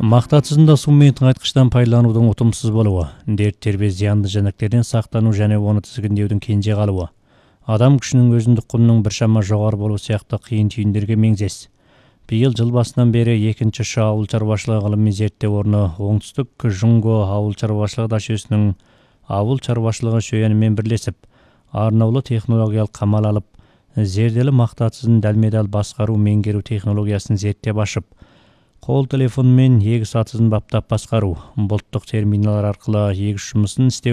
Мақта тұзында су мен тыңайтқыштан пайдаланудың ұтымсыз болуы, дерттер бе зиянды жәндіктерден сақтану және оны тізгіндеудің кенже қалуы, адам күшінің өзіндік құнының біршама жоғары болуы сияқты қиын түйіндерге меңзес. Биыл жыл басынан бері 2-ші ауыл шаруашылығы ғылыми зерттеу орны оңтүстік Жұңго ауыл шаруашылығы дашесінің ауыл шаруашылығы шөйенімен бірлесіп, арнаулы технологиялық қамал алып, зерделі мақта тұзын дәлме-дәл басқару меңгеру технологиясын зерттеп ашып, қол телефонмен егіс атызын баптап басқару, бұлттық терминалар арқылы егіс жұмысын істеу